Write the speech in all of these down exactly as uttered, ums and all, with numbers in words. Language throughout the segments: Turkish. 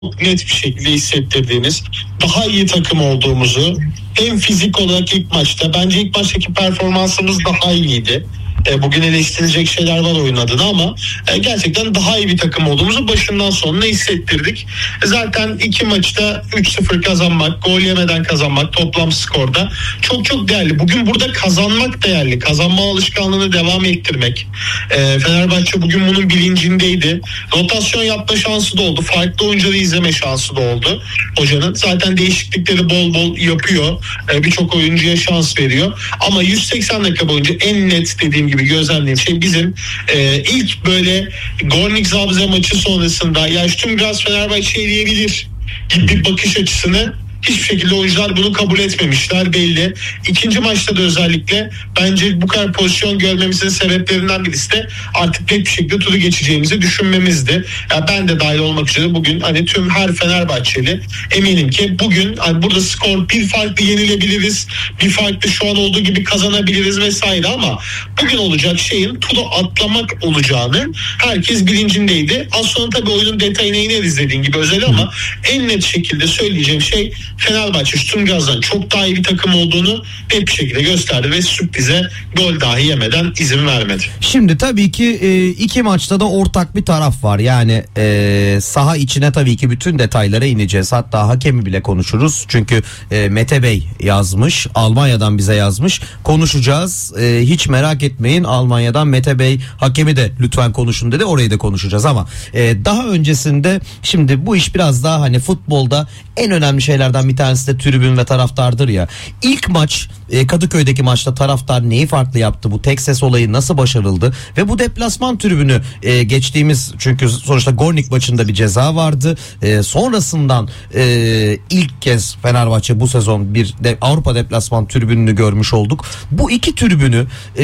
net bir şekilde hissettirdiğimiz, daha iyi takım olduğumuzu, hem fizik olarak ilk maçta, bence ilk maçtaki performansımız daha iyiydi. E, bugün eleştirilecek şeyler var oyun adına ama e, gerçekten daha iyi bir takım olduğumuzu başından sonuna hissettirdik. E, zaten iki maçta üç sıfır kazanmak, gol yemeden kazanmak toplam skorda çok çok değerli. Bugün burada kazanmak değerli. Kazanma alışkanlığını devam ettirmek. E, Fenerbahçe bugün bunun bilincindeydi. Rotasyon yapma şansı da oldu. Farklı oyuncuları izleme şansı da oldu hocanın. Zaten değişiklikleri bol bol yapıyor. E, birçok oyuncuya şans veriyor. Ama yüz seksen dakika boyunca en net dediğim gibi gözlemlediğim şey bizim e, ilk böyle Gornik Zabrze maçı sonrasında ya tüm biraz Fenerbahçe eleyebilir gibi bir bakış açısını hiçbir şekilde oyuncular bunu kabul etmemişler belli. İkinci maçta da özellikle bence bu kadar pozisyon görmemizin sebeplerinden birisi de artık net bir şekilde turu geçeceğimizi düşünmemizdi. Yani ben de dahil olmak üzere bugün hani tüm her Fenerbahçeli eminim ki bugün hani burada skor bir farklı yenilebiliriz, bir farklı şu an olduğu gibi kazanabiliriz vesaire ama bugün olacak şeyin turu atlamak olacağını herkes bilincindeydi. Az sonra tabii oyunun detayına ineriz dediğin gibi özel ama en net şekilde söyleyeceğim şey Fenerbahçe Sturmgraz'dan çok daha iyi bir takım olduğunu net bir şekilde gösterdi ve sürprize gol dahi yemeden izin vermedi. Şimdi tabii ki iki maçta da ortak bir taraf var. Yani e, saha içine tabii ki bütün detaylara ineceğiz. Hatta hakemi bile konuşuruz. Çünkü e, Mete Bey yazmış. Almanya'dan bize yazmış. Konuşacağız. E, hiç merak etmeyin. Almanya'dan Mete Bey hakemi de lütfen konuşun dedi. Orayı da konuşacağız ama e, daha öncesinde şimdi bu iş biraz daha hani futbolda en önemli şeylerden bir tanesi de tribün ve taraftardır ya. İlk maç e, Kadıköy'deki maçta taraftar neyi farklı yaptı? Bu tek ses olayı nasıl başarıldı? Ve bu deplasman tribünü e, geçtiğimiz çünkü sonuçta Gornik maçında bir ceza vardı. E, sonrasından e, ilk kez Fenerbahçe bu sezon bir de Avrupa deplasman tribününü görmüş olduk. Bu iki tribünü e,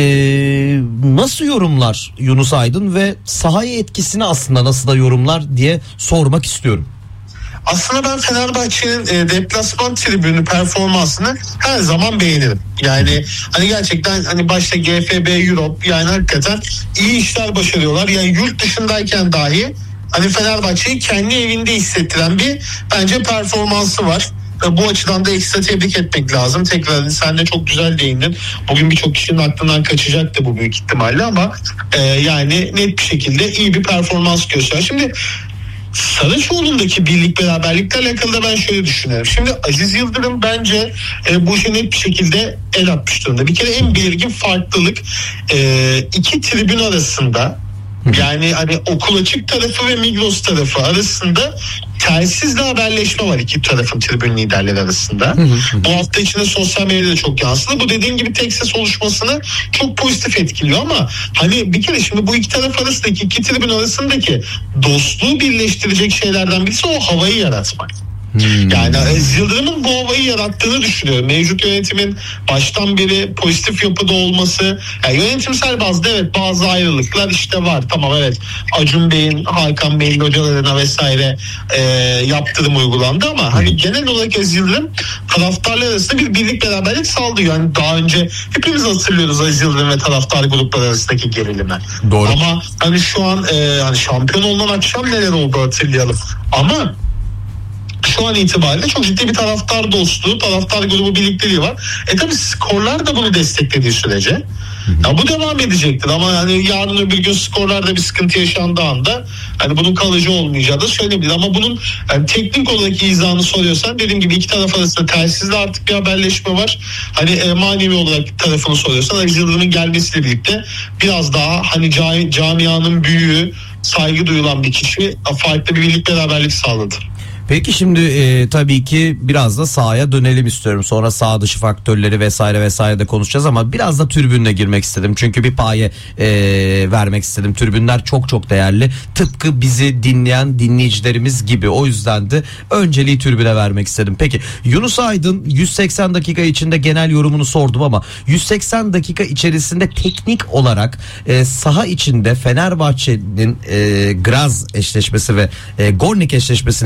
nasıl yorumlar Yunus Aydın ve sahaya etkisini aslında nasıl da yorumlar diye sormak istiyorum. Aslında ben Fenerbahçe'nin e, deplasman tribünü performansını her zaman beğenirim. Yani hani gerçekten hani başta G F B Europe yani hakikaten iyi işler başarıyorlar. Yani yurt dışındayken dahi hani Fenerbahçe'yi kendi evinde hissettiren bir bence performansı var. Bu açıdan da ekstra tebrik etmek lazım. Tekrar sen de çok güzel değindin. Bugün birçok kişinin aklından kaçacaktı bu büyük ihtimalle ama e, yani net bir şekilde iyi bir performans gösteriyor. Şimdi Saraçoğlu'ndaki birlik beraberlikle alakalı da ben şöyle düşünüyorum. Şimdi Aziz Yıldırım bence e, bu işe net bir şekilde el atmış durumda. Bir kere en belirgin farklılık e, iki tribün arasında yani hani okul açık tarafı ve Migros tarafı arasında telsizle haberleşme var iki tarafın tribün liderleri arasında. Bu hafta içinde sosyal medyada çok yansıdı. Bu dediğim gibi tek ses oluşmasını çok pozitif etkiliyor ama hani bir kere şimdi bu iki taraf arasındaki iki tribün arasındaki dostluğu birleştirecek şeylerden birisi o havayı yaratmak. Hmm. Yani Yıldırım'ın bu havayı yarattığını düşünüyorum. Mevcut yönetimin baştan beri pozitif yapıda olması. Yani yönetimsel bazda evet bazı ayrılıklar işte var. Tamam evet Acun Bey'in, Hakan Bey'in hocalarına vesaire e, yaptırım uygulandı ama hani genel olarak Aziz Yıldırım taraftarlar arasında bir birlik beraberlik sağladı. Yani daha önce hepimiz hatırlıyoruz Aziz Yıldırım ve taraftar grupları arasındaki gerilimi. Doğru. Ama hani şu an e, hani şampiyon olunan akşam neler oldu hatırlayalım. Ama şu an itibariyle çok ciddi bir taraftar dostluğu, taraftar grubu birlikteliği var. E tabi skorlar da bunu desteklediği sürece ya bu devam edecektir ama yani yarın öbür gün skorlarda bir sıkıntı yaşandığı anda hani bunun kalıcı olmayacağı da söylenebilir ama bunun yani teknik olarak izahını soruyorsan dediğim gibi iki taraf arasında telsizle artık bir haberleşme var. Hani e, manevi olarak tarafını soruyorsan Aziz Yıldırım'ın gelmesiyle birlikte biraz daha hani cami, camianın büyüğü, saygı duyulan bir kişi farklı bir birlik beraberlik sağladı. Peki şimdi e, tabii ki biraz da sahaya dönelim istiyorum. Sonra sağ dışı faktörleri vesaire vesaire de konuşacağız ama biraz da tribünle girmek istedim. Çünkü bir paye e, vermek istedim. Tribünler çok çok değerli. Tıpkı bizi dinleyen dinleyicilerimiz gibi. O yüzden de önceliği tribüne vermek istedim. Peki Yunus Aydın yüz seksen dakika içinde genel yorumunu sordum ama yüz seksen dakika içerisinde teknik olarak e, saha içinde Fenerbahçe'nin e, Graz eşleşmesi ve e, Gornik eşleşmesini kıyaslar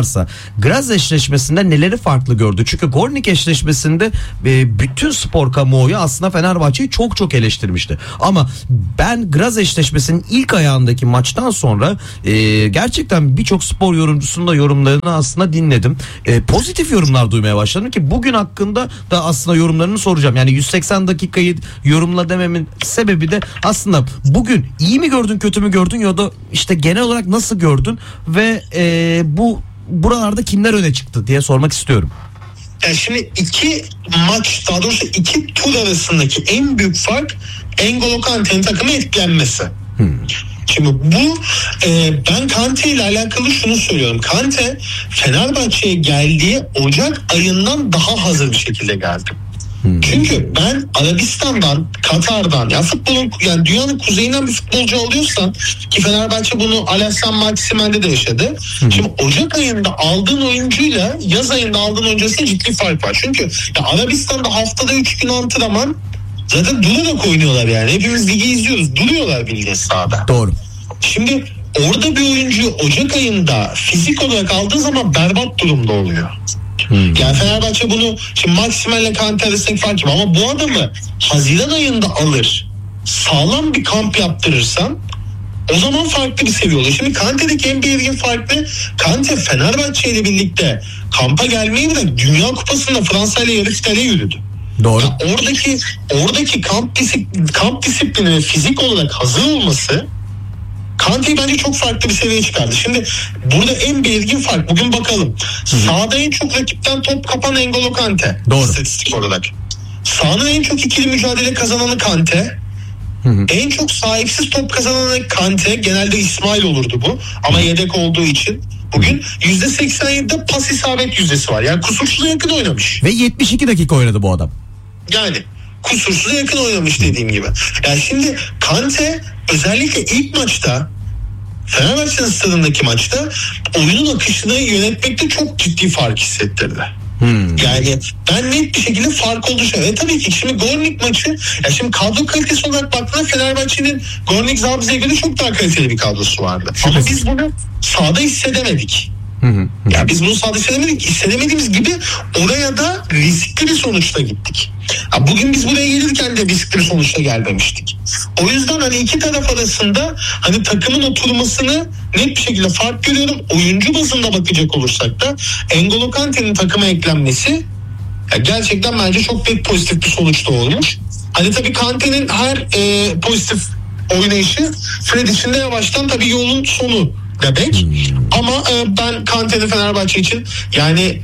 varsa Graz eşleşmesinde neleri farklı gördü? Çünkü Gornik eşleşmesinde e, bütün spor kamuoyu aslında Fenerbahçe'yi çok çok eleştirmişti. Ama ben Graz eşleşmesinin ilk ayağındaki maçtan sonra e, gerçekten birçok spor yorumcusunun da yorumlarını aslında dinledim. E, pozitif yorumlar duymaya başladım ki bugün hakkında da aslında yorumlarını soracağım. Yani yüz seksen dakikayı yorumla dememin sebebi de aslında bugün iyi mi gördün, kötü mü gördün ya da işte genel olarak nasıl gördün ve e, bu buralarda kimler öne çıktı diye sormak istiyorum. Yani şimdi iki maç, daha doğrusu iki tur arasındaki en büyük fark N'Golo Kante'nin takımı etkilenmesi. Hmm. Şimdi bu e, ben Kante ile alakalı şunu söylüyorum. Kante Fenerbahçe'ye geldiği Ocak ayından daha hazır bir şekilde geldi. Hmm. Çünkü ben Arabistan'dan, Katar'dan, ya futbolun, yani dünyanın kuzeyinden bir futbolcu alıyorsan, ki Fenerbahçe bunu Alassane Maximen'de de yaşadı. Hmm. Şimdi Ocak ayında aldığın oyuncuyla yaz ayında aldığın oyuncu arasında ciddi fark var. Çünkü ya Arabistan'da haftada üç gün antrenman, zaten durarak oynuyorlar yani. Hepimiz ligi izliyoruz. Duruyorlar bildiğin sahada. Doğru. Şimdi orada bir oyuncuyu Ocak ayında fizik olarak aldığı zaman berbat durumda oluyor. Hmm. Yani Fenerbahçe bunu şimdi Maximen'le Kante arasındaki fark gibi, ama bu adamı Haziran ayında alır, sağlam bir kamp yaptırırsan o zaman farklı bir seviye oluyor. Şimdi Kante'deki en belirgin farklı, Kante Fenerbahçe ile birlikte kampa gelmeyi bırak, Dünya Kupası'nda Fransa ile yarı finale yürüdü. Doğru. Ya oradaki oradaki kamp disiplini, kamp disiplini ve fizik olarak hazır olması Kante'yi bence çok farklı bir seviyeye çıkardı. Şimdi burada en belirgin fark, bugün bakalım. Hı-hı. Sahada en çok rakipten top kapan N'Golo Kante. Doğru. İstatistik olarak. Sahanın en çok ikili mücadele kazananı Kante. Hı-hı. En çok sahipsiz top kazananı Kante. Genelde İsmail olurdu bu. Ama Hı-hı. yedek olduğu için. Bugün yüzde seksen yedide pas isabet yüzdesi var. Yani kusursuza yakın oynamış. Ve yetmiş iki dakika oynadı bu adam. Yani kusursuza yakın oynamış dediğim gibi. Yani şimdi Kante özellikle ilk maçta, Fenerbahçe'nin stadındaki maçta oyunun akışını yönetmekte çok ciddi fark hissettirdi. Hmm. Yani ben net bir şekilde fark olduğu şey. E tabii ki şimdi Gornik maçı, ya şimdi kadro kalitesi olarak baktığında Fenerbahçe'nin Gornik Zabze'ye göre çok daha kaliteli bir kadrosu vardı. Ama biz bunu sahada hissedemedik. Hı hı. Ya biz bunu sahada hissedemedik. Hissedemediğimiz gibi oraya da riskli bir sonuçta gittik. Ya bugün biz buraya gelirken de riskli bir sonuçta gelmemiştik. O yüzden hani iki taraf arasında hani takımın oturmasını net bir şekilde fark görüyorum. Oyuncu bazında bakacak olursak da N'Golo Kante'nin takıma eklenmesi ya gerçekten bence çok pek pozitif bir sonuçta olmuş. Hani tabii Kante'nin her e, pozitif oynayışı Fred için de yavaştan tabii yolun sonu demek. Hmm. Ama e, ben Kante'nin Fenerbahçe için yani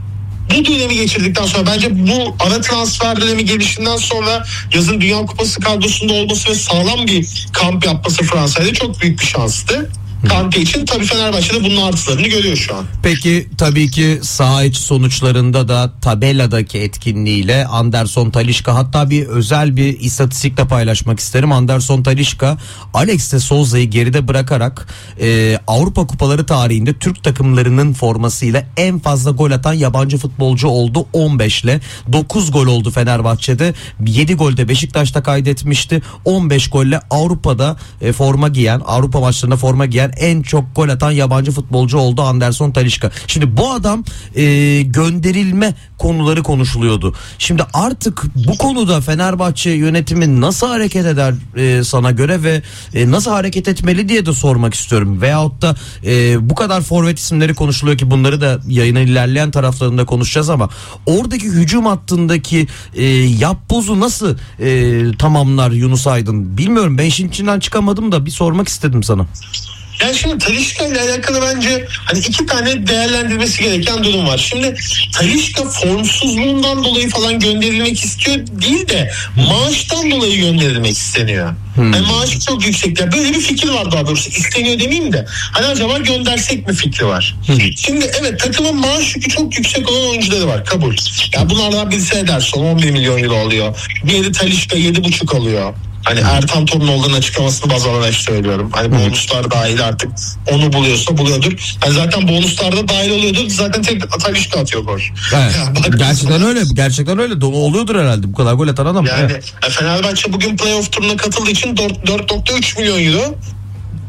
bu dönemi geçirdikten sonra, bence bu ara transfer dönemi gelişinden sonra yazın Dünya Kupası kadrosunda olması ve sağlam bir kamp yapması Fransa'yla çok büyük bir şanstı. Kante için tabii Fenerbahçe'de bunun artılarını görüyor şu an. Peki tabii ki saha içi sonuçlarında da tabeladaki etkinliğiyle Anderson Talisca, hatta bir özel bir istatistikle paylaşmak isterim. Anderson Talisca Alex de Souza'yı geride bırakarak e, Avrupa Kupaları tarihinde Türk takımlarının formasıyla en fazla gol atan yabancı futbolcu oldu. on beşle dokuz gol oldu Fenerbahçe'de, yedi golde Beşiktaş'ta kaydetmişti. on beş golle Avrupa'da e, forma giyen, Avrupa maçlarında forma giyen en çok gol atan yabancı futbolcu oldu Anderson Talisca. Şimdi bu adam e, gönderilme konuları konuşuluyordu. Şimdi artık bu konuda Fenerbahçe yönetimi nasıl hareket eder e, sana göre ve e, nasıl hareket etmeli diye de sormak istiyorum. Veyahut da e, bu kadar forvet isimleri konuşuluyor ki bunları da yayının ilerleyen taraflarında konuşacağız, ama oradaki hücum hattındaki e, yapbozu nasıl e, tamamlar Yunus Aydın? Bilmiyorum, ben işin içinden çıkamadım da bir sormak istedim sana. Yani şimdi Talisca ile alakalı bence hani iki tane değerlendirmesi gereken durum var. Şimdi Talisca formsuzluğundan dolayı falan gönderilmek istiyor değil de maaştan dolayı gönderilmek isteniyor. Hmm. Yani maaşı çok yüksek. Yani böyle bir fikir var, daha doğrusu isteniyor demeyeyim de hani acaba göndersek mi fikri var. Hmm. Şimdi evet, takımın maaş yükü çok yüksek olan oyuncuları var, kabul. Yani bunlardan birisi Ederson on bir milyon euro alıyor. Diğeri Talisca yedi buçuk alıyor. Hani Ertan Torunoğlu'nun açıklamasını baz alarak söylüyorum. Hani bonuslar dahil artık onu buluyorsa buluyordur. Hani zaten bonuslar da dahil oluyordur. Zaten tek Talisca atıyor gol. Evet. Yani gerçekten öyle. Gerçekten öyle. Dolu oluyordur herhalde. Bu kadar gol atan adam. Yani evet. Fenerbahçe bugün playoff turuna katıldığı için dört virgül üç milyon euro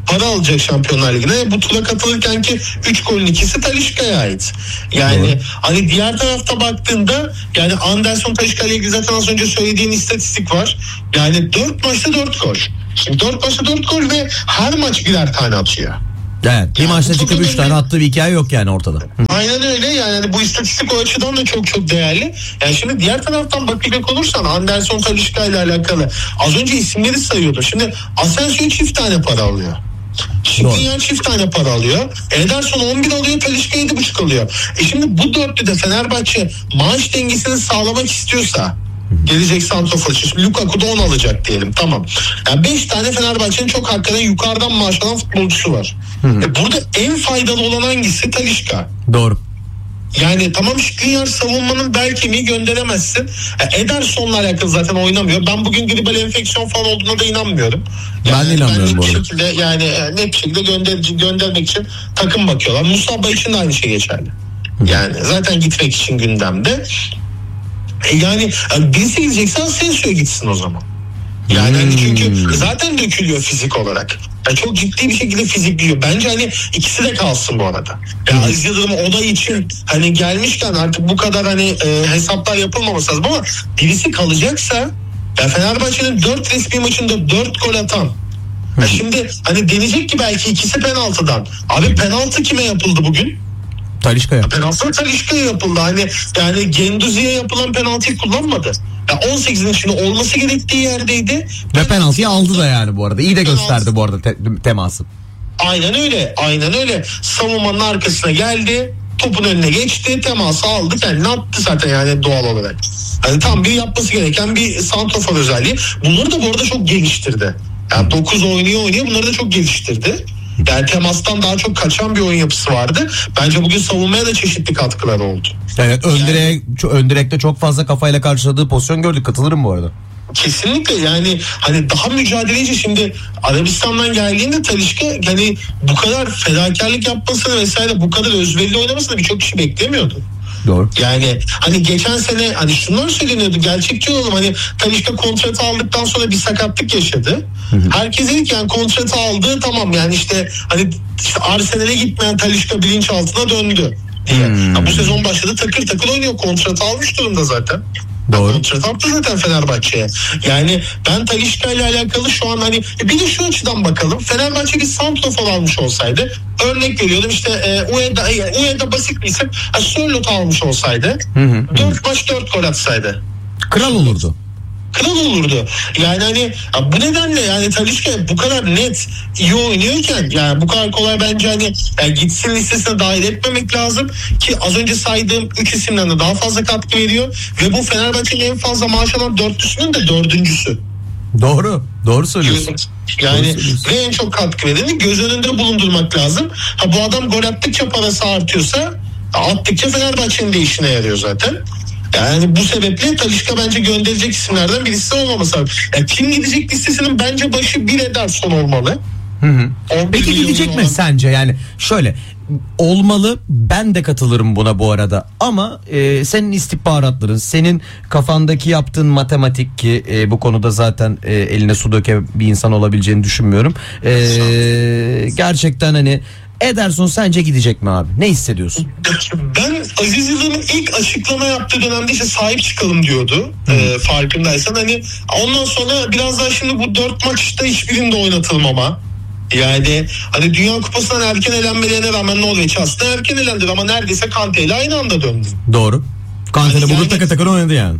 para alacak Şampiyonlar Ligi'ne. Bu tura katılırken ki üç golün ikisi Talisca'ya ait. Yani Doğru. hani diğer tarafta baktığında yani Anderson Talisca ile ilgili zaten az önce söylediğin istatistik var. Yani dört maçta dört gol. Şimdi dört maçta dört gol ve her maç birer tane atıyor. Evet, bir yani maçta çıkıp üç tane attığı bir hikaye yok yani ortada. Aynen öyle yani, yani bu istatistik o açıdan da çok çok değerli. Yani şimdi diğer taraftan bakacak olursan Anderson Talisca ile alakalı az önce isimleri sayıyordu. Şimdi Asensio çift tane para alıyor. Şikrinyar çift tane para alıyor. Ederson on bir alıyor, Talisca yedi buçuk alıyor. E şimdi bu dörtlüde Fenerbahçe maaş dengesini sağlamak istiyorsa gelecek santrafor için Lukaku da on alacak diyelim, tamam. Yani beş tane Fenerbahçe'nin çok hakikaten yukarıdan maaş alan futbolcusu var. E burada en faydalı olan hangisi? Talisca. Doğru. Yani tamam, Şikrinyar savunmanın bel kemiği, gönderemezsin. E, Ederson'la alakalı zaten oynamıyor. Ben bugün gribal enfeksiyon falan olduğuna da inanmıyorum. Yani ben de inanmıyorum ben bu arada. Şekilde, yani net bir şekilde gönder, göndermek için takım bakıyorlar. Musabba için de aynı şey geçerli. Yani zaten gitmek için gündemde. E, yani birisi gidecekse Asensio gitsin o zaman. Yani hmm. çünkü zaten dökülüyor fizik olarak. Yani çok ciddi bir şekilde fizikliyor. Bence hani ikisi de kalsın bu arada. Yani Aziz Yıldırım oday için hani gelmişken artık bu kadar hani e, hesaplar yapılmaması lazım ama birisi kalacaksa ya Fenerbahçe'nin dört resmi maçında dört gol atan. Ya şimdi hani deneyecek ki belki ikisi penaltıdan. Abi penaltı kime yapıldı bugün? Talisca'ya. Penaltı Talisca'ya yapıldı. Hani yani Genduzi'ye yapılan penaltıyı kullanmadı. Ya on sekizin içinde olması gerektiği yerdeydi. Ve penaltıyı aldı da yani bu arada. İyi de gösterdi bu arada te- teması. Aynen öyle. Aynen öyle. Savunmanın arkasına geldi. Topun önüne geçti. Teması aldı. Kendini attı zaten yani doğal olarak. Hani tam bir yapması gereken bir santrafor özelliği. Bunları da bu arada çok geliştirdi. Yani dokuz oynuyor oynuyor. Bunları da çok geliştirdi. Yani temastan daha çok kaçan bir oyun yapısı vardı. Bence bugün savunmaya da çeşitli katkılar oldu. Evet, ön, yani, direğe, ön direkte çok fazla kafayla karşıladığı pozisyon gördük. Katılırım bu arada. Kesinlikle yani hani daha mücadeleci. Şimdi Arabistan'dan geldiğinde Talisca hani bu kadar fedakarlık yapmasını vesaire, bu kadar özverili oynamasını birçok kişi beklemiyordu. Doğru. Yani hani geçen sene hani şunlar söyleniyordu, gerçekçi olalım, hani Talisca kontratı aldıktan sonra bir sakatlık yaşadı. Hı hı. Herkes dedi ki yani kontratı aldı, tamam yani işte hani işte Arsenal'e gitmeyen Talisca bilinçaltına döndü diye. Hmm. Ya bu sezon başladı, takır takır oynuyor, kontratı almış durumda zaten. Doğru. Kontrat attı zaten Fenerbahçe'ye. Yani ben Talisca ile alakalı şu an hani bir de şu açıdan bakalım. Fenerbahçe bir santrafor almış olsaydı, örnek veriyordum işte e, Ueda, e, Ueda basit bir isim, e, Sörloth almış olsaydı dört maç dört gol atsaydı kral olurdu. Kral olurdu. Yani hani bu nedenle yani Talisca bu kadar net iyi oynuyorken yani bu kadar kolay bence hani yani gitsin listesine dahil etmemek lazım ki az önce saydığım üç isimden de daha fazla katkı veriyor ve bu Fenerbahçe'nin en fazla maaş alan dörtlüsünün de dördüncüsü. Doğru. Doğru söylüyorsun. Yani ve en çok katkı vereni göz önünde bulundurmak lazım. Ha bu adam gol attıkça parası artıyorsa, attıkça Fenerbahçe'nin de işine yarıyor zaten. Yani bu sebeple Talisca bence gönderecek isimlerden birisi olmaması lazım. Yani kim gidecek listesinin bence başı bir Ederson olmalı. Hı hı. Peki gidecek mi olan... sence? Yani şöyle olmalı, ben de katılırım buna bu arada ama e, senin istihbaratların, senin kafandaki yaptığın matematik ki e, bu konuda zaten e, eline su döken bir insan olabileceğini düşünmüyorum. E, gerçekten hani Ederson sence gidecek mi abi? Ne hissediyorsun? Ben Aziz Yıldırım'ın ilk açıklama yaptığı dönemde işte sahip çıkalım diyordu. E, farkındaysan hani ondan sonra biraz daha şimdi bu dört maçta hiçbirinde oynatılmama. Yani hani Dünya Kupası'ndan erken elenmelerine rağmen Norveç aslında erken elendi ama neredeyse Kante ile aynı anda döndü. Doğru. Kante ile yani, bugün takır takır oynadı yani.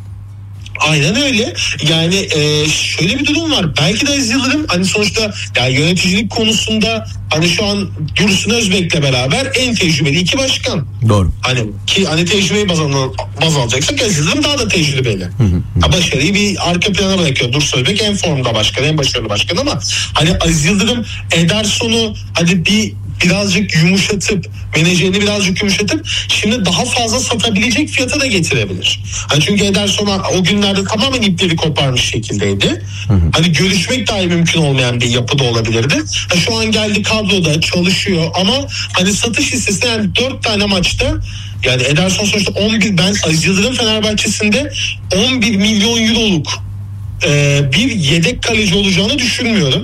Aynen öyle. Yani e, şöyle bir durum var. Belki de Aziz Yıldırım hani sonuçta yani yöneticilik konusunda hani şu an Dursun Özbek'le beraber en tecrübeli iki başkan. Doğru. Hani ki hani tecrübeyi baz, al, baz alacaksak Aziz Yıldırım daha da tecrübeli. Hı hı. Ha, başarıyı bir arka plana bırakıyor. Dursun Özbek en formda başkan, en başarılı başkan ama hani Aziz Yıldırım Ederson'u hani bir birazcık yumuşatıp, menajerini birazcık yumuşatıp şimdi daha fazla satabilecek fiyata da getirebilir. Hani çünkü Ederson o günlerde tamamen ipleri koparmış şekildeydi. Hı hı. Hani görüşmek dahi mümkün olmayan bir yapıda olabilirdi. Yani şu an geldi kadroda çalışıyor ama hani satış listesinde yani dört tane maçta yani Ederson sonuçta on bir, ben Aziz Yıldırım Fenerbahçe'sinde on bir milyon euroluk e, bir yedek kaleci olacağını düşünmüyorum.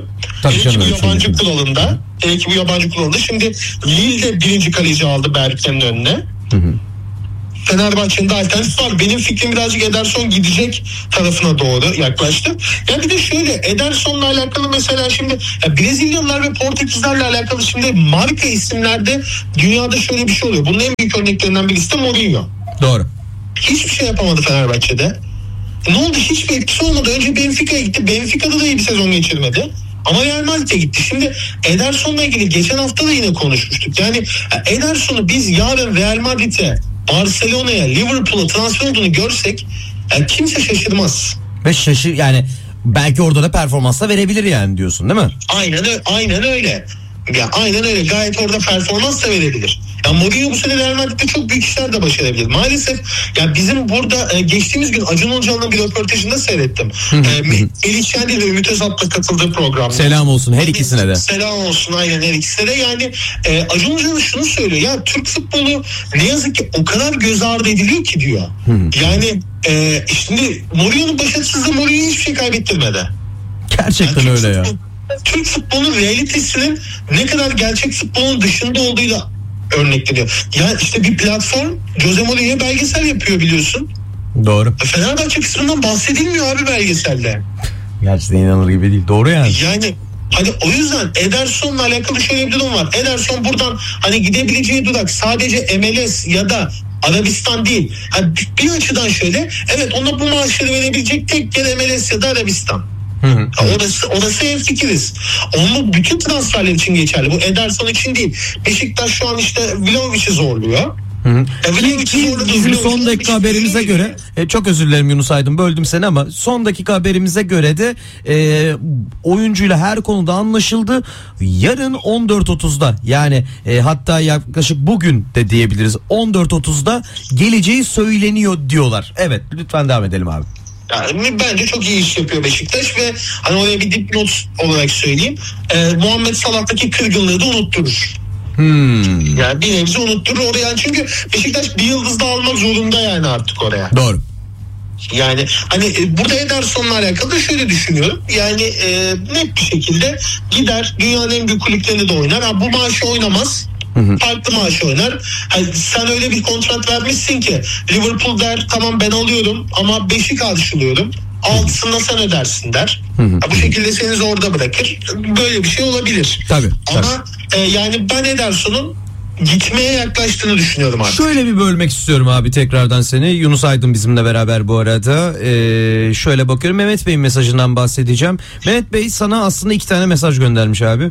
Tabii Hele canım, ki bu öyle şey yabancı değil. kuralında. Hele ki bu yabancı kuralında. Şimdi Lille de birinci kaleci aldı Berke'nin önüne. Hı hı. Fenerbahçe'nin de alternatif var. Benim fikrim birazcık Ederson gidecek tarafına doğru yaklaştı. Ya bir de şöyle Ederson'la alakalı mesela şimdi ya Brezilyalılar ve Portekizlerle alakalı şimdi marka isimlerde dünyada şöyle bir şey oluyor. Bunun en büyük örneklerinden birisi de Mourinho. Doğru. Hiçbir şey yapamadı Fenerbahçe'de. Ne oldu? Hiçbir etkisi olmadı. Önce Benfica'ya gitti. Benfica'da da iyi bir sezon geçirmedi. Ama Real Madrid'e gitti. Şimdi Ederson'la ilgili geçen hafta da yine konuşmuştuk. Yani Ederson'u biz yarın Real Madrid'e, Barcelona'ya, Liverpool'a transfer olduğunu görsek yani kimse şaşırmaz. Ve şaşı yani belki orada da performansla verebilir yani diyorsun değil mi? Aynen öyle. Aynen öyle. Ya aynen öyle. Gayet orada performans da verebilir. Ya Mourinho bu sene Real Madrid'de çok büyük işler de başarabilir. Maalesef ya bizim burada e, geçtiğimiz gün Acun Ilıcalı'nın bir röportajında seyrettim. e, Melih Şendil ve Ümit Özat'la katıldığı programda. Selam olsun her ikisine de. Selam olsun aynen her ikisine de. Yani e, Acun Ilıcalı şunu söylüyor. Ya Türk futbolu ne yazık ki o kadar göz ardı ediliyor ki diyor. Yani e, şimdi Mourinho'nun başarısızlığı Mourinho'ya hiçbir şey kaybettirmedi. Gerçekten Yani öyle ya. futbol, Türk futbolunun realitesinin ne kadar gerçek futbolun dışında olduğuyla örnekleniyor. Ya işte bir platform Jose Mourinho belgesel yapıyor biliyorsun. Doğru. Fenerbahçe kısmından bahsedilmiyor abi belgeselde. Gerçekten inanılır gibi değil. Doğru yani. Yani hani o yüzden Ederson'la alakalı şöyle bir durum var. Ederson buradan hani gidebileceği durak sadece M L S ya da Arabistan değil. Hani bir açıdan şöyle evet ona bu maaşları verebilecek tek yer M L S ya da Arabistan. Hı hı. Orası, orası hemfikiriz. Onun bütün transferler için geçerli. Bu Ederson için değil. Beşiktaş şu an işte Vlahovic'i zorluyor. Hı hı. E, Vlahovic'i Ki zorladı. bizim Vlahovic'in son dakika hiçbir haberimize şey göre e, çok özür dilerim Yunus Aydın böldüm seni ama son dakika haberimize göre de e, oyuncuyla her konuda anlaşıldı. Yarın on dört otuzda yani e, hatta yaklaşık bugün de diyebiliriz on dört otuzda geleceği söyleniyor diyorlar. Evet lütfen devam edelim abi. Yani bence çok iyi iş yapıyor Beşiktaş ve hani oraya bir dipnot olarak söyleyeyim. E, Muhammed Salah'taki kırgınlığı da unutturur. Hmm. Yani bir nebze unutturur oraya. Çünkü Beşiktaş bir yıldız da almak zorunda yani artık oraya. Doğru. Yani hani e, burada Ederson'la alakalı da şöyle düşünüyorum. Yani e, net bir şekilde gider dünyanın en büyük kulüplerinde de oynar. Ha, bu maaşı oynamaz. Hı hı. Farklı maaş oynar. Hani sen öyle bir kontrat vermişsin ki Liverpool der tamam ben alıyorum ama beşi karşılıyorum. Altısını da sen ödersin der. Hı hı. Ha, bu şekilde seni zorda bırakır. Böyle bir şey olabilir. Tabii. tabii. Ama e, yani ben Ederson'un gitmeye yaklaştığını düşünüyorum artık. Şöyle bir bölmek istiyorum abi tekrardan seni. Yunus Aydın bizimle beraber bu arada. Ee, şöyle bakıyorum Mehmet Bey'in mesajından bahsedeceğim. Mehmet Bey sana aslında iki tane mesaj göndermiş abi.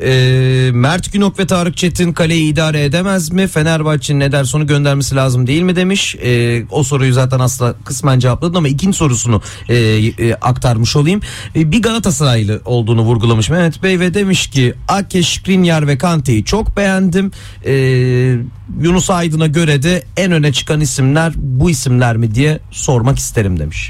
Ee, Mert Günok ve Tarık Çetin kaleyi idare edemez mi? Fenerbahçe'nin Ederson'u göndermesi lazım değil mi demiş. Ee, o soruyu zaten aslında kısmen cevapladın ama ikinci sorusunu e, e, aktarmış olayım. E, bir Galatasaraylı olduğunu vurgulamış Mehmet Bey ve demiş ki Ake, Skriniar ve Kante'yi çok beğendim. E, Ee, Yunus Aydın'a göre de en öne çıkan isimler bu isimler mi diye sormak isterim demiş.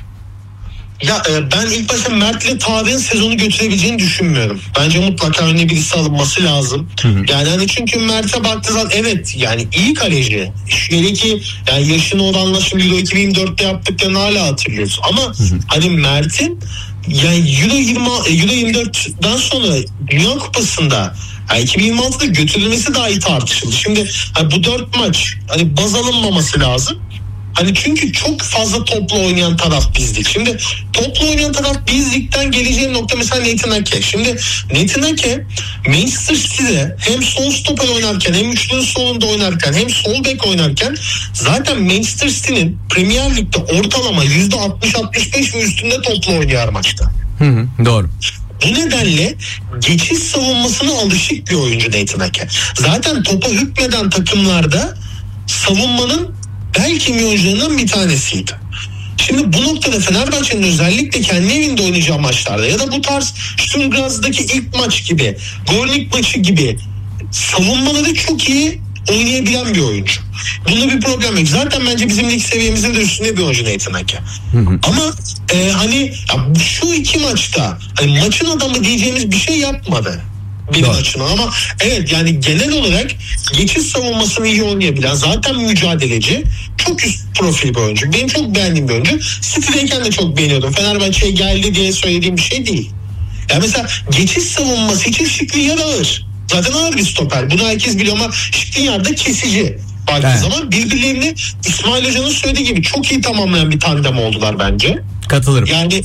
Ya e, ben ilk başta Mert'le Tarık'ın sezonu götürebileceğini düşünmüyorum. Bence mutlaka önüne birisi alınması lazım. Hı hı. Yani hani çünkü Mert'e baktığı zaman evet yani iyi kaleci. Şöyle ki yani yaşına oranla şimdi Euro iki bin yirmi dörtte yaptıklarını hala hatırlıyoruz. Ama hı hı. hani Mert'in yani Euro yirmi Euro yirmi dörtten sonra Dünya Kupası'nda yani iki bin yirmi altıda götürülmesi dahi tartışıldı. Şimdi hani bu dört maç hani baz alınmaması lazım. Hani çünkü çok fazla toplu oynayan taraf bizdik. Şimdi toplu oynayan taraf bizlikten geleceğim nokta mesela Nathan Ake. Şimdi Nathan Ake Manchester City'de hem sol stoper oynarken hem üçlünün solunda oynarken hem sol bek oynarken zaten Manchester City'nin Premier Lig'de ortalama yüzde altmış altmış beş ve üstünde toplu oynuyor maçta. Hı hı, doğru. Bu nedenle geçiş savunmasına alışık bir oyuncu Nathan Ake. Zaten topa hükmeden takımlarda savunmanın belki milyoncularından bir tanesiydi. Şimdi bu noktada Fenerbahçe'nin özellikle kendi evinde oynayacağı maçlarda ya da bu tarz Sturm Graz'daki ilk maç gibi, Gornik maçı gibi savunmaları çok iyi oynayabilen bir oyuncu. Bunda bir problem yok. Zaten bence bizim lig seviyemizin de üstünde bir oyuncu Nathan Ake. Hı hı. Ama e, hani ya şu iki maçta hani maçın adamı diyeceğimiz bir şey yapmadı. Bir açına ama evet yani genel olarak geçiş savunmasını iyi oynayabilen zaten mücadeleci çok üst profil bir oyuncu. Benim çok beğendiğim bir oyuncu. City'deyken de çok beğeniyordum. Fenerbahçe'ye geldi diye söylediğim bir şey değil. Yani mesela geçiş savunması için Skriniar ağır. Zaten ağır bir stoper. Bunu herkes biliyor ama Skriniar da kesici. Baktığı Evet. zaman birbirlerini İsmail Hoca'nın söylediği gibi çok iyi tamamlayan bir tandem oldular bence. Katılırım. Yani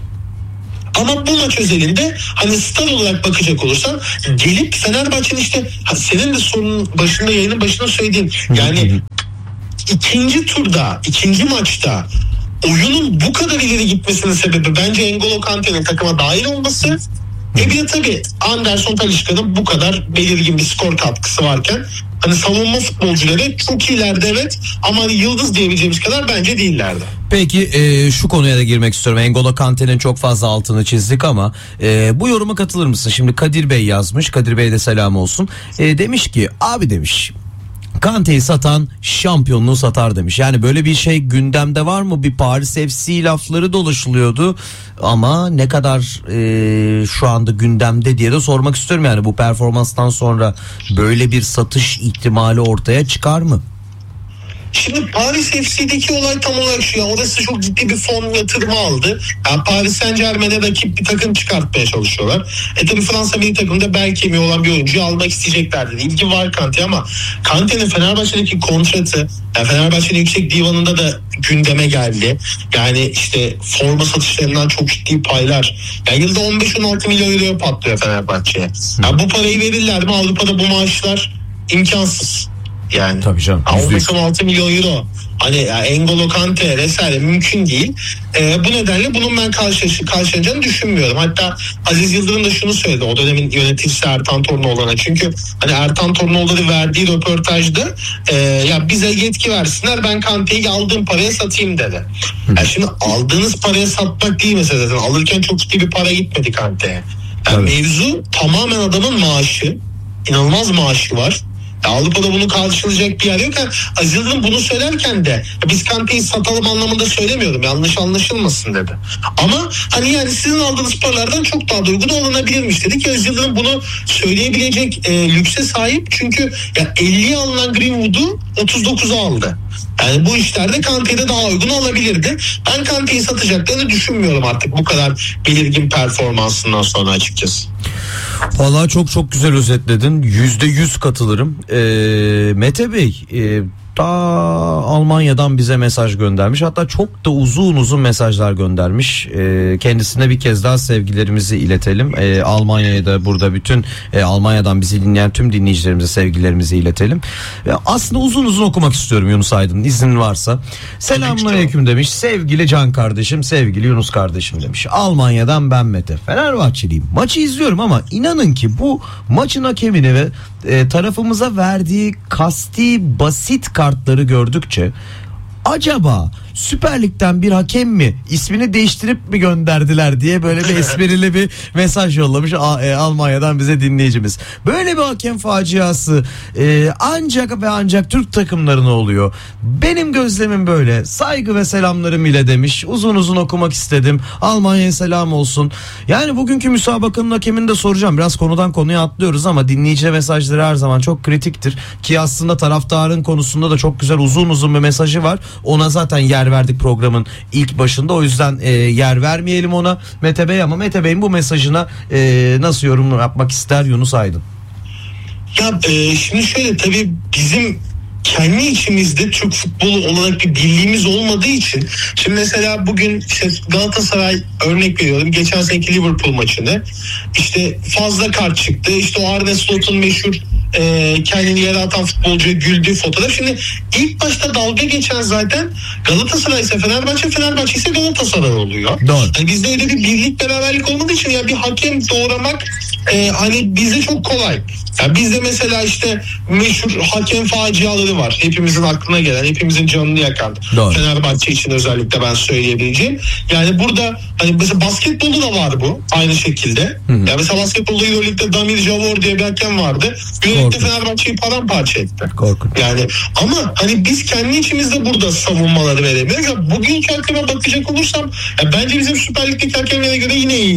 ama bu maç özelinde hani star olarak bakacak olursan gelip Fenerbahçe'nin işte senin de sorunun başında yayının başında söylediğin yani ikinci turda ikinci maçta oyunun bu kadar ileri gitmesinin sebebi bence N'Golo Kante'nin takıma dahil olması. E bir de tabii Anderson Talisca'nın bu kadar belirgin bir skor katkısı varken hani savunma futbolcuları çok iyilerdi evet ama hani yıldız diyebileceğimiz kadar bence değillerdi. Peki e, şu konuya da girmek istiyorum. N'Golo Kante'nin çok fazla altını çizdik ama e, bu yoruma katılır mısın? Şimdi Kadir Bey yazmış. Kadir Bey'e de selam olsun. E, demiş ki abi demiş Kante'yi satan şampiyonluğu satar demiş. Yani böyle bir şey gündemde var mı? Bir Paris F C lafları dolaşılıyordu ama ne kadar e, şu anda gündemde diye de sormak istiyorum. Yani bu performanstan sonra böyle bir satış ihtimali ortaya çıkar mı? Şimdi Paris F C'deki olay tam olarak şu ya, orası çok ciddi bir fon yatırımı aldı. Yani Paris Saint Germain'e rakip bir takım çıkartmaya çalışıyorlar. E tabi Fransa milli takımda bel kemiği olan bir oyuncuyu almak isteyecekler dedi. İlgi var Kante ama Kante'nin Fenerbahçe'deki kontratı, yani Fenerbahçe'nin yüksek divanında da gündeme geldi. Yani işte forma satışlarından çok ciddi paylar. Yani yılda on beş on altı milyon euroya patlıyor Fenerbahçe'ye. Yani bu parayı verirler mi? Avrupa'da bu maaşlar imkansız. Yani Tabii canım. on beş on altı milyon euro. Hani yani N'Golo Kante vesaire mümkün değil. Ee, bu nedenle bunun ben karşı, karşılanacağını düşünmüyorum. Hatta Aziz Yıldırım da şunu söyledi o dönemin yöneticisi Ertan Tornoğlu'na. Çünkü hani Ertan Tornoğlu'na verdiği röportajda e, ya bize yetki versinler ben Kante'yi aldığım paraya satayım dedi. Yani şimdi aldığınız paraya satmak değil mesela zaten. Alırken çok ciddi bir para gitmedi Kante'ye. Yani mevzu tamamen adamın maaşı. İnanılmaz maaşı var. Ya Avrupa'da bunu karşılayacak bir yer yok. Yani Aziz Yıldırım bunu söylerken de biz Kante'yi satalım anlamında söylemiyorum. Yanlış anlaşılmasın dedi. Ama hani yani sizin aldığınız paralardan çok daha da uygun alınabilirmiş dedi ki Aziz Yıldırım bunu söyleyebilecek e, lükse sahip. Çünkü ya elliye alınan Greenwood'u otuz dokuza aldı. Yani bu işlerde Kante'yi de daha uygun alabilirdi. Ben Kante'yi satacaklarını düşünmüyorum artık bu kadar belirgin performansından sonra açıkçası. Vallahi çok çok güzel özetledin. Yüzde yüz katılırım. Ee, Mete Bey e, ta Almanya'dan bize mesaj göndermiş. Hatta çok da uzun uzun mesajlar göndermiş. Ee, kendisine bir kez daha sevgilerimizi iletelim. Ee, Almanya'ya da burada bütün e, Almanya'dan bizi dinleyen tüm dinleyicilerimize sevgilerimizi iletelim. Ee, aslında uzun uzun okumak istiyorum Yunus Aydın iznin varsa. Selamünaleyküm demiş. Sevgili Can kardeşim, sevgili Yunus kardeşim demiş. Almanya'dan ben Mete. Fenerbahçeliyim. Maçı izliyorum ama inanın ki bu maçın hakemini ve e, tarafımıza verdiği kasti basit kartları gördükçe acaba Süper Lig'den bir hakem mi ismini değiştirip mi gönderdiler diye böyle bir esprili bir mesaj yollamış Almanya'dan bize dinleyicimiz. Böyle bir hakem faciası e, ancak ve ancak Türk takımlarına oluyor. Benim gözlemim böyle. Saygı ve selamlarım ile demiş. Uzun uzun okumak istedim. Almanya'ya selam olsun. Yani bugünkü müsabakanın hakemini de soracağım. Biraz konudan konuya atlıyoruz ama dinleyici mesajları her zaman çok kritiktir. Ki aslında taraftarın konusunda da çok güzel uzun uzun bir mesajı var. Ona zaten yer verdik programın ilk başında. O yüzden e, yer vermeyelim ona Mete Bey ama Mete Bey'in bu mesajına e, nasıl yorum yapmak ister Yunus Aydın? Ya e, şimdi şöyle tabii bizim kendi içimizde Türk futbolu olarak bir birliğimiz olmadığı için şimdi mesela bugün işte Galatasaray örnek veriyorum geçen seneki Liverpool maçını işte fazla kart çıktı işte o Arne Slot'un meşhur e, kendini yere atan futbolcuya güldüğü fotoğraf. Şimdi ilk başta dalga geçen zaten Galatasaray ise Fenerbahçe, Fenerbahçe ise Galatasaray oluyor. Doğru. Yani bizde öyle bir birlik beraberlik olmadığı için ya bir hakem doğramak e, hani bize çok kolay. Yani bizde mesela işte meşhur hakem faciaları var. Hepimizin aklına gelen, hepimizin canını yakan. Doğru. Fenerbahçe için özellikle ben söyleyebileceğim. Yani burada hani mesela basketbolda da var bu aynı şekilde. Hı hı. Yani mesela basketbolda Euroleague'de Damir Javor diye bir hakem vardı. Euroleague'de Fenerbahçe'yi paramparça etti. Korkunç. Yani ama hani biz kendi içimizde burada savunmaları veremiyoruz. Ya bugünkü hakeme bakacak olursam ya bence bizim Süper Lig'deki hakemlere göre yine iyiydi.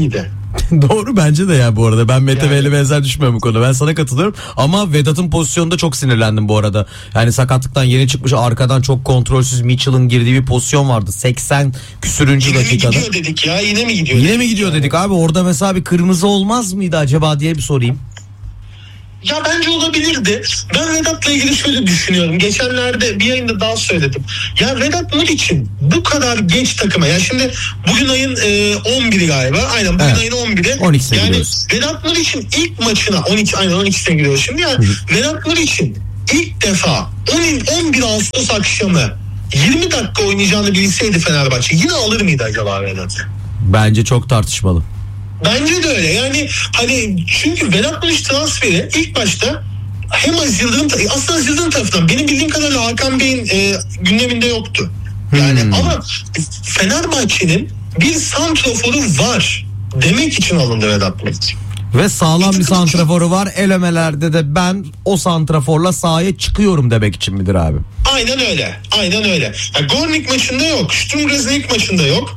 Doğru bence de ya bu arada. Ben Mete Yani- Bey'le benzer düşünmüyorum bu konuda. Ben sana katılıyorum. Ama Vedat'ın pozisyonunda çok sinirlendim bu arada. Yani sakatlıktan yeni çıkmış, arkadan çok kontrolsüz Mitchell'ın girdiği bir pozisyon vardı. seksen küsürüncü Yine mi dakikada. gidiyor dedik ya, yine mi gidiyor? Yine dedik mi gidiyor yani. dedik abi, orada mesela bir kırmızı olmaz mıydı acaba diye bir sorayım. Ya bence olabilirdi. Ben Vedat'la ilgili şöyle düşünüyorum. Geçenlerde bir yayında daha söyledim. Ya Vedat Muriç'in bu kadar genç takıma, ya şimdi bugün ayın e, on biri galiba. Aynen bugün Evet. ayın on biri. on ikisine yani gidiyoruz. Vedat Muriç'in ilk maçına on iki, aynen on ikisine giriyoruz şimdi. Yani Vedat Muriç'in ilk defa on bir Ağustos akşamı yirmi dakika oynayacağını bilseydi Fenerbahçe yine alır mıydı acaba Vedat? Bence çok tartışmalı. Bence de öyle. Yani hani çünkü Vedat Muriç transferi ilk başta hem Aziz Yıldırım, aslında Aziz Yıldırım tarafından benim bildiğim kadarıyla Hakan Bey'in e, gündeminde yoktu. Yani Hmm. ama Fenerbahçe'nin bir santroforu var demek için alındı Vedat Muriç. Ve sağlam bir santraforu var. Elemelerde de ben o santraforla sahaya çıkıyorum demek için midir abi? Aynen öyle. Aynen öyle. Yani Gornik maçında yok. Sturm Graz'ın ilk maçında yok.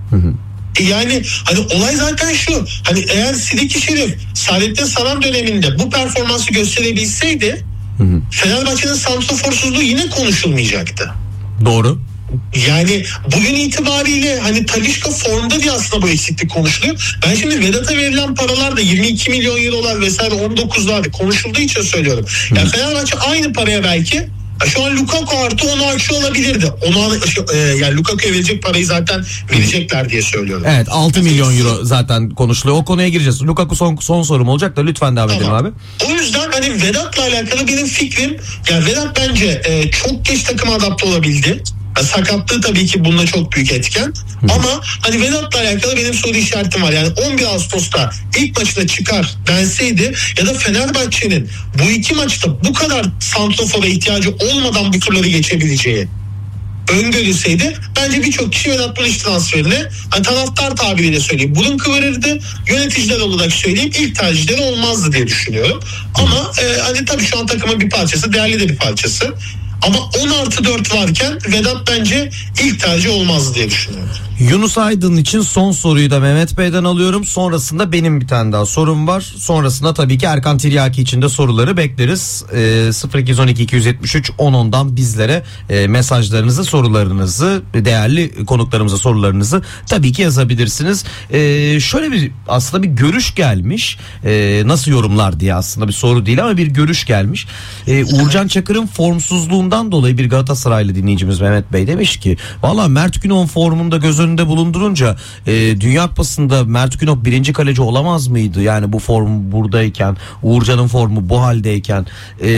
Yani hani olay zaten şu. Hani eğer Sidiki Şerif Saadettin Saran döneminde bu performansı gösterebilseydi Hı hı. Fenerbahçe'nin santraforsuzluğu yine konuşulmayacaktı. Doğru. Yani bugün itibariyle hani Talisca formda diye aslında bu eksiklik konuşuluyor. Ben şimdi Vedat'a verilen paralar da yirmi iki milyon eurolar vesaire on dokuzlar konuşulduğu için söylüyorum. Yani Fenerbahçe aynı paraya belki şu an Lukaku artı onu açıyor olabilirdi. Onu e, yani Lukaku'ya verecek parayı zaten verecekler diye söylüyorum. Evet, altı milyon euro zaten konuşuluyor. O konuya gireceğiz. Lukaku son, son sorum olacak da lütfen devam edelim Tamam. abi. O yüzden hani Vedat'la alakalı benim fikrim, yani Vedat bence e, çok geç takıma adapte olabildi. Yani sakatlığı tabii ki bunda çok büyük etken. Ama hani Vedat'la alakalı benim soru işaretim var. Yani on bir Ağustos'ta ilk maçına çıkar denseydi ya da Fenerbahçe'nin bu iki maçta bu kadar santrofora ihtiyacı olmadan bu turları geçebileceği öngörülseydi bence birçok kişi Vedat Muriç transferine, hani taraftar tabiriyle söyleyeyim, burun kıvırırdı. Yöneticiler olarak söyleyeyim ilk tercihleri olmazdı diye düşünüyorum. Ama e, hani tabii şu an takımın bir parçası, değerli de bir parçası. Ama on artı dört varken Vedat bence ilk tercih olmazdı diye düşünüyorum. Yunus Aydın için son soruyu da Mehmet Bey'den alıyorum. Sonrasında benim bir tane daha sorum var. Sonrasında tabii ki Erkan Tiryaki için de soruları bekleriz. E, sıfır iki on iki iki yetmiş üç on ondan bizlere e, mesajlarınızı, sorularınızı, değerli konuklarımıza sorularınızı tabii ki yazabilirsiniz. E, şöyle bir aslında bir görüş gelmiş. E, nasıl yorumlar diye aslında bir soru değil ama bir görüş gelmiş. E, Uğurcan Çakır'ın formsuzluğundan dolayı bir Galatasaraylı dinleyicimiz Mehmet Bey demiş ki valla Mert Günok'un formunda göz önünde bulundurunca e, Dünya Kupası'nda Mert Günok birinci kaleci olamaz mıydı? Yani bu form buradayken, Uğurcan'ın formu bu haldeyken e,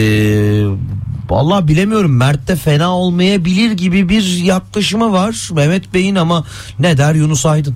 valla bilemiyorum, Mert de fena olmayabilir gibi bir yaklaşımı var Mehmet Bey'in, ama ne der Yunus Aydın?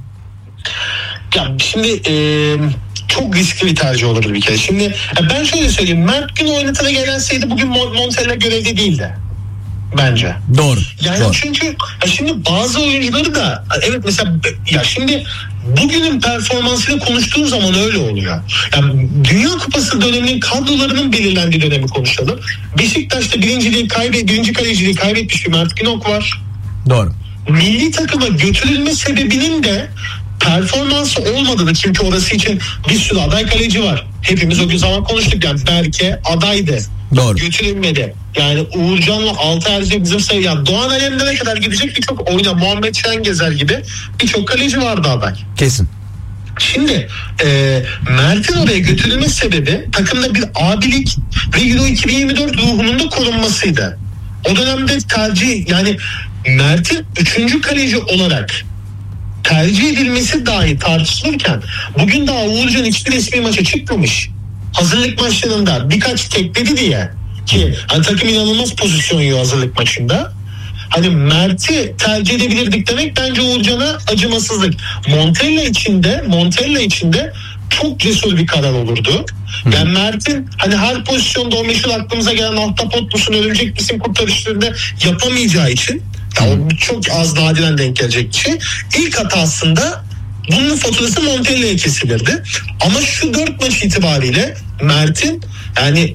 Ya şimdi e, çok riskli bir tercih olurdu bir kere. Şimdi ya ben şöyle söyleyeyim, Mert Gün oynatana gelseydi bugün Montella görevde değildi bence. Doğru. Yani doğru. çünkü ya şimdi bazı oyuncuları da evet mesela ya şimdi bugünün performansıyla konuştuğum zaman öyle oluyor. Yani Dünya Kupası döneminin kadrolarının belirlendiği dönemi konuşalım. Beşiktaş'ta birinciliği kaybet, birinci kaleciliği kaybetmiş bir Mert Günok var. Doğru. Milli takıma götürülme sebebinin de performansı olmadığını, çünkü orası için bir sürü aday kaleci var. Hepimiz o gün zaman konuştuk, yani Berke adaydı. Doğru. Götürülmedi. Yani Uğurcan'la Altayer'ce bizim sayı, yani Doğan Alemdar'a kadar gidecek birçok oyuna, Muhammed Şengezer gibi birçok kaleci vardı aday. Kesin. Şimdi e, Mert'in oraya götürülme sebebi takımda bir abilik ve Euro iki bin yirmi dört ruhunun da korunmasıydı. O dönemde tercih, yani Mert'in üçüncü kaleci olarak tercih edilmesi dahi tartışılırken bugün daha Uğurcan hiçbir resmi maça çıkmamış. Hazırlık maçlarında birkaç tekledi diye, ki hani takım inanılmaz pozisyon yiyor hazırlık maçında. Hani Mert'i tercih edebilirdik demek bence Uğurcan'a acımasızlık. Montella içinde, Montella içinde çok cesur bir karar olurdu. Yani Mert'in hani her pozisyonda o meşhur aklımıza gelen ahtapot musun, örümcek misin kurtarışlarında yapamayacağı için, ya o çok az nadiren denk gelecek bir şey. İlk hatasında bunun faturası Montella'ya kesilirdi. Ama şu dört maç itibariyle Mert'in yani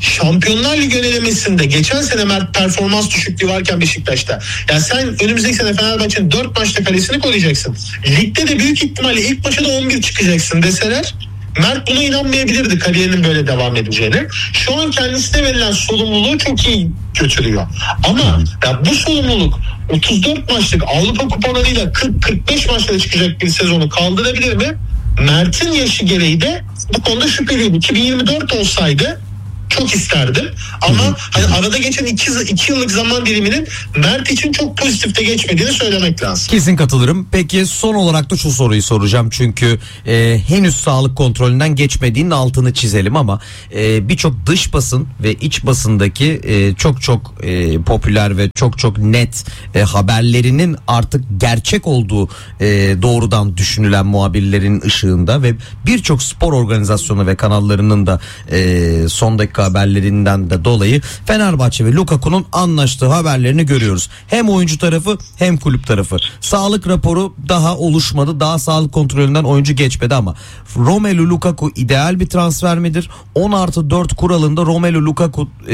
Şampiyonlar Ligi önelemesinde geçen sene Mert performans düşüklüğü varken Beşiktaş'ta. Yani sen önümüzdeki sene Fenerbahçe'nin dört maçta kalesini koruyacaksın. Ligde de büyük ihtimalle ilk maça da on bir çıkacaksın deseler Mert buna inanmayabilirdi kariyerinin böyle devam edeceğini. Şu an kendisine verilen sorumluluğu çok iyi götürüyor. Ama ya bu sorumluluk otuz dört maçlık Avrupa kupalarıyla kırk kırk beş maçlara çıkacak bir sezonu kaldırabilir mi? Mert'in yaşı gereği de bu konuda şüpheliyim. iki bin yirmi dört olsaydı çok isterdim ama hani arada geçen iki, iki yıllık zaman diliminin Mert için çok pozitifte geçmediğini söylemek lazım. Kesin katılırım. Peki son olarak da şu soruyu soracağım çünkü e, henüz sağlık kontrolünden geçmediğinin altını çizelim ama e, birçok dış basın ve iç basındaki e, çok çok e, popüler ve çok çok net e, haberlerinin artık gerçek olduğu e, doğrudan düşünülen muhabirlerin ışığında ve birçok spor organizasyonu ve kanallarının da e, son dakika haberlerinden de dolayı Fenerbahçe ve Lukaku'nun anlaştığı haberlerini görüyoruz. Hem oyuncu tarafı hem kulüp tarafı. Sağlık raporu daha oluşmadı. Daha sağlık kontrolünden oyuncu geçmedi ama Romelu Lukaku ideal bir transfer midir? on artı dört kuralında Romelu Lukaku e,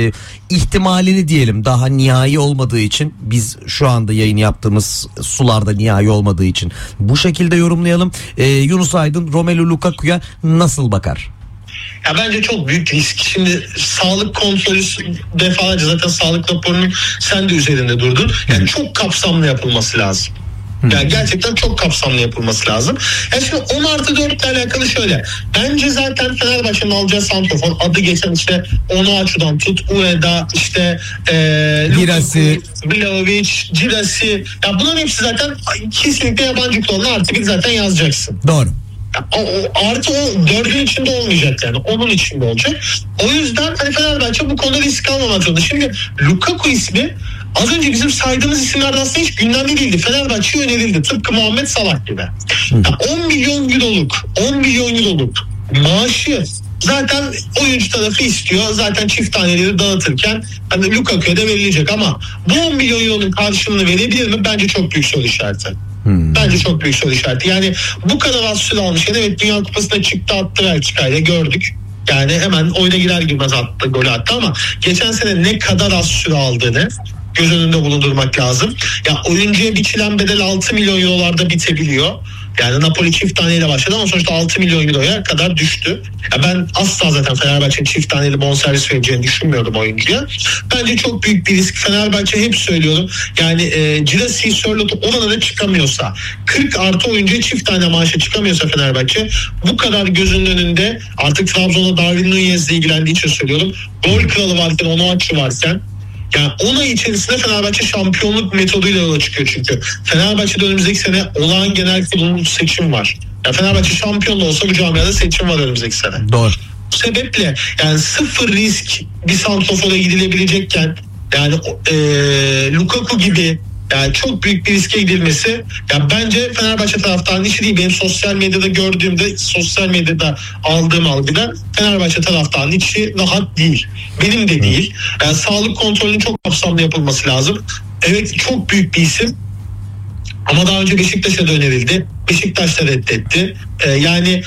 ihtimalini diyelim daha nihai olmadığı için biz şu anda yayın yaptığımız sularda nihai olmadığı için bu şekilde yorumlayalım. E, Yunus Aydın Romelu Lukaku'ya nasıl bakar? Ya bence çok büyük risk. Şimdi sağlık kontrolü defalarca zaten sağlık raporunun sen de üzerinde durdun. Yani çok kapsamlı yapılması lazım. Yani gerçekten çok kapsamlı yapılması lazım. Yani şimdi on artı dört ile alakalı şöyle. Bence zaten Fenerbahçe'nin alacağı santrafor adı geçen işte Onuachu'dan tut Ueda işte ee, Girasi, Vlahovic, Girasi. Ya bunların hepsi zaten kesinlikle yabancı klonlar artı bir zaten yazacaksın. Doğru. O, o, artı o dördün içinde olmayacak yani. Onun içinde olacak. O yüzden hani Fenerbahçe bu konuda risk almamak zorunda. Şimdi Lukaku ismi az önce bizim saydığımız isimlerden aslında hiç gündemde değildi. Fenerbahçe'ye önerildi. Tıpkı Muhammed Salah gibi. Yani on milyon euroluk on milyon euroluk maaşı zaten oyuncu tarafı istiyor. Zaten çift taneleri dağıtırken hani Lukaku'ya da verilecek ama bu on milyon euroluk karşılığını verebilir mi? Bence çok büyük soru işareti. Hmm. Bence çok büyük soru işareti. Yani bu kadar az süre almış. Yani evet Dünya Kupası'na çıktı attı Belçika'yla gördük. Yani hemen oyuna girer girmez attı golü attı ama geçen sene ne kadar az süre aldığını göz önünde bulundurmak lazım. Ya oyuncuya biçilen bedel altı milyon eurolarda bitebiliyor. Yani Napoli çift taneyle başladı ama sonuçta altı milyon euroya kadar düştü. Ya ben asla zaten Fenerbahçe'nin çift taneli bonservis vereceğini düşünmüyordum oyuncuya. Bence çok büyük bir risk. Fenerbahçe hep söylüyorum. Yani e, Girasi, Sörlot'u oranlara çıkamıyorsa, kırk artı oyuncuya çift tane maaşa çıkamıyorsa Fenerbahçe bu kadar gözünün önünde artık Trabzon'da Darwin Nunez'le ilgilendiği için söylüyorum. Gol kralı varken, Onuachu varken yani on ay içerisinde Fenerbahçe şampiyonluk metoduyla yola çıkıyor çünkü. Fenerbahçe'de önümüzdeki sene olağan genel kurulu seçim var. Ya Fenerbahçe şampiyon da olsa bu camiada seçim var önümüzdeki sene. Doğru. Bu sebeple yani sıfır risk bir santrofora gidilebilecekken yani e, Lukaku gibi yani çok büyük bir riske gidilmesi ya bence Fenerbahçe taraftarının işi değil. Benim sosyal medyada gördüğümde, sosyal medyada aldığım algıda Fenerbahçe taraftarının işi rahat değil. Benim de değil. Yani sağlık kontrolünün çok kapsamlı yapılması lazım. Evet çok büyük bir isim. Ama daha önce Beşiktaş'a da önerildi. Beşiktaş da reddetti. Ee, yani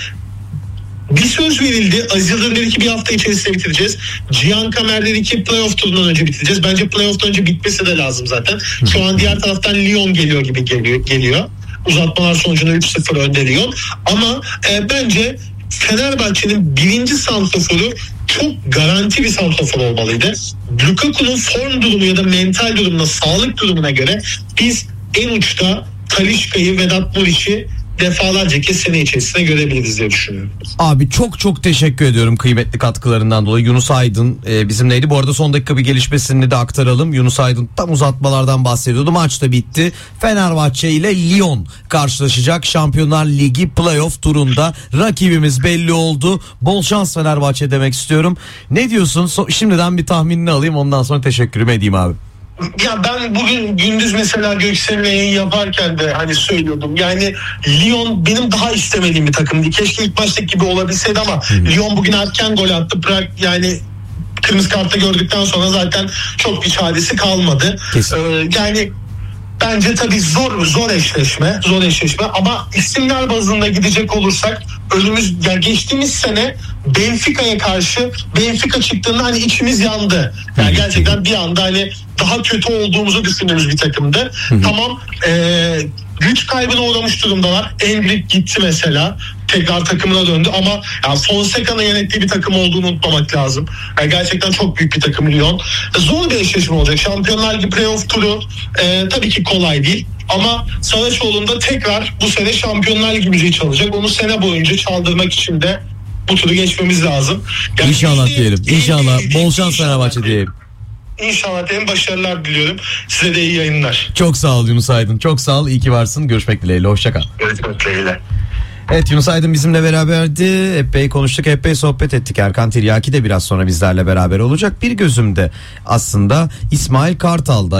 bir söz verildi. Aziz Yıldırım dedi ki bir hafta içerisinde bitireceğiz. Cihan Kamer dedi ki playoff turundan önce bitireceğiz. Bence playoff'tan önce bitmesi de lazım zaten. Şu an diğer taraftan Lyon geliyor gibi geliyor. geliyor. Uzatmalar sonucunda üç sıfır önde Lyon. Ama e, bence Fenerbahçe'nin birinci santraforu çok garanti bir santrafor olmalıydı. Lukaku'nun form durumu ya da mental durumuna, sağlık durumuna göre biz en uçta Talisca'yı, Vedat Muriç'i defalarca kez sene içerisinde görebiliriz diye düşünüyorum. Abi çok çok teşekkür ediyorum kıymetli katkılarından dolayı. Yunus Aydın e, bizimleydi. Bu arada son dakika bir gelişmesini de aktaralım. Yunus Aydın tam uzatmalardan bahsediyordu. Maç da bitti. Fenerbahçe ile Lyon karşılaşacak. Şampiyonlar Ligi playoff turunda rakibimiz belli oldu. Bol şans Fenerbahçe demek istiyorum. Ne diyorsun? So- şimdiden bir tahminini alayım. Ondan sonra teşekkürümü edeyim abi. Ya ben bugün gündüz mesela Göksel'le yayın yaparken de hani söylüyordum. Yani Lyon benim daha istemediğim bir takımdı. Keşke ilk baştaki gibi olabilseydi ama hmm. Lyon bugün erken gol attı. Prag yani kırmızı kartı gördükten sonra zaten çok bir çaresi kalmadı. Ee, yani bence tabii zor zor eşleşme, zor eşleşme ama isimler bazında gidecek olursak önümüz ya geçtiğimiz sene Benfica'ya karşı Benfica çıktığında hani içimiz yandı. Yani gerçekten bir anda hani daha kötü olduğumuzu düşündüğümüz bir takımdı. Tamam eee güç kaybına uğramış durumdalar. Endrick gitti mesela. Tekrar takımına döndü ama ya Fonseca'nın yönettiği bir takım olduğunu unutmamak lazım. Yani gerçekten çok büyük bir takım Lyon. Zor bir eşleşme olacak. Şampiyonlar Ligi playoff turu e, tabii ki kolay değil. Ama Saraçoğlu'nda tekrar bu sene Şampiyonlar Ligi müziği çalacak. Onu sene boyunca çaldırmak için de bu turu geçmemiz lazım. Yani İnşallah iyi, diyelim. iyi, İnşallah. iyi, Bol şans inşallah Fenerbahçe diyelim. İnşallah diyelim. Başarılar diliyorum. Size de iyi yayınlar. Çok sağ ol Yunus Aydın. Çok sağ ol. İyi ki varsın. Görüşmek dileğiyle. Hoşça kal. Görüşmek dileğiyle. Evet, Yunus Aydın bizimle beraberdi. Epey konuştuk, epey sohbet ettik. Erkan Tiryaki de biraz sonra bizlerle beraber olacak. Bir gözümde aslında İsmail Kartal'da